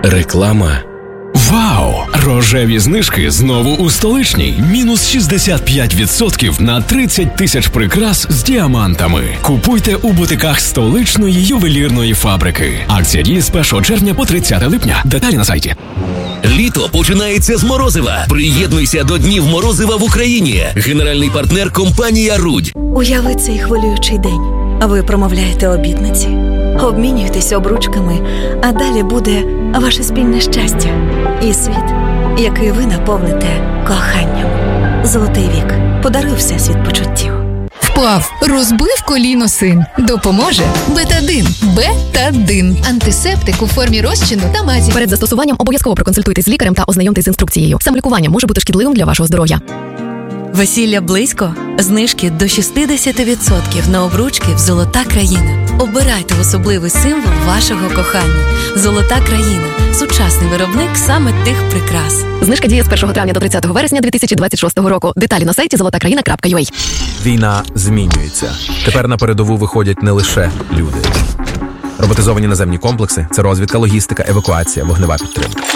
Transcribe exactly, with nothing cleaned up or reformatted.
Реклама. Вау! Рожеві знижки знову у Столичній. Мінус шістдесят п'ять відсотків на тридцять тисяч прикрас з діамантами. Купуйте у бутиках Столичної ювелірної фабрики. Акція діє з першого червня по тридцяте липня. Деталі на сайті. Літо починається з Морозива. Приєднуйся до Днів Морозива в Україні. Генеральний партнер – компанія «Рудь». Уяви цей хвилюючий день. Ви промовляєте обітниці, обмінюєтесь обручками, а далі буде ваше спільне щастя і світ, який ви наповните коханням. Золотий вік. Подаруй всесвіт почуттів. Впав, розбив коліно син. Допоможе Бетадин. Бетадин. Антисептик у формі розчину та мазі. Перед застосуванням обов'язково проконсультуйтесь з лікарем та ознайомтесь з інструкцією. Самолікування може бути шкідливим для вашого здоров'я. Весілля близько? Знижки до шістдесят відсотків на обручки в «Золота країна». Обирайте особливий символ вашого кохання. «Золота країна» – сучасний виробник саме тих прикрас. Знижка діє з першого травня до тридцятого вересня дві тисячі двадцять шостого року. Деталі на сайті золота країна крапка ю а. Війна змінюється. Тепер на передову виходять не лише люди. Роботизовані наземні комплекси – це розвідка, логістика, евакуація, вогнева підтримка.